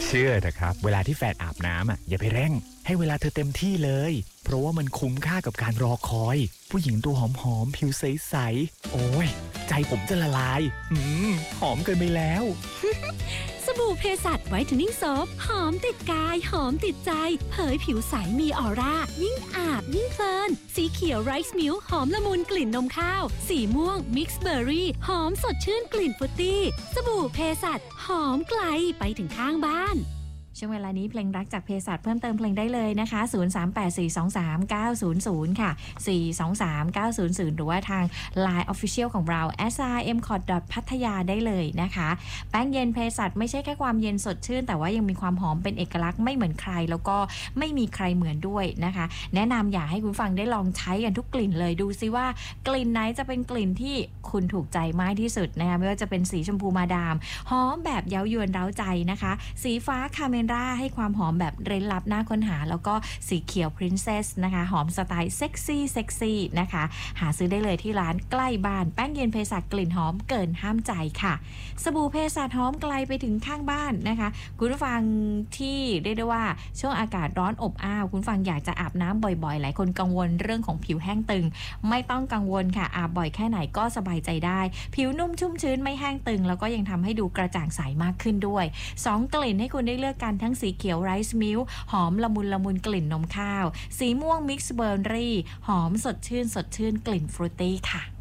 เชื่อเถอะครับเวลาที่แฟนอาบน้ำอย่าไปเร่งให้เวลาเธอเต็มที่เลยเพราะว่ามันคุ้มค่ากับการรอคอยผู้หญิงตัวหอมๆผิวใสๆโอ้ยใจผมจะละลายหอมเกินไปแล้วสบู่เพสัชไวท์เทนนิ่งโซฟหอมติดกายหอมติดใจเผยผิวใสมีออร่ายิ่งอาบยิ่งเพลินสีเขียวไรซ์มิลค์หอมละมุนกลิ่นนมข้าวสีม่วงมิกซ์เบอร์รี่หอมสดชื่นกลิ่นฟรุตตี้สบู่เพสัชหอมไกลไปถึงข้างบ้านช่วงเวลานี้เพลงรักจากเภสัชเพิ่มเติมเพลงได้เลยนะคะ0384239900ค่ะ423-900หรือว่าทาง LINE Official ของเรา @simcot.pattaya ได้เลยนะคะแป้งเย็นเภสัชไม่ใช่แค่ความเย็นสดชื่นแต่ว่ายังมีความหอมเป็นเอกลักษณ์ไม่เหมือนใครแล้วก็ไม่มีใครเหมือนด้วยนะคะแนะนำอยากให้คุณฟังได้ลองใช้กันทุกกลิ่นเลยดูซิว่ากลิ่นไหนจะเป็นกลิ่นที่คุณถูกใจมากที่สุดนะคะไม่ว่าจะเป็นสีชมพูมาดามหอมแบบเย้ายวนเร้าใจนะคะสีฟ้าคาเมให้ความหอมแบบเร้นลับน่าค้นหาแล้วก็สีเขียว Princess นะคะหอมสไตล์เซ็กซี่นะคะหาซื้อได้เลยที่ร้านใกล้บ้านแป้งเย็นเภสัชกลิ่นหอมเกินห้ามใจค่ะสบู่เภสัชหอมไกลไปถึงข้างบ้านนะคะคุณผู้ฟังที่เรียกได้ว่าช่วงอากาศร้อนอบอ้าวคุณฟังอยากจะอาบน้ำบ่อยๆหลายคนกังวลเรื่องของผิวแห้งตึงไม่ต้องกังวลค่ะอาบบ่อยแค่ไหนก็สบายใจได้ผิวนุ่มชุ่มชื้นไม่แห้งตึงแล้วก็ยังทำให้ดูกระจ่างใสมากขึ้นด้วย2กลิ่นให้คุณได้เลือกกันทั้งสีเขียวไรซ์มิลค์หอมละมุนกลิ่นนมข้าวสีม่วงมิกซ์เบอร์รี่หอมสดชื่นกลิ่นฟรุตตี้ค่ะ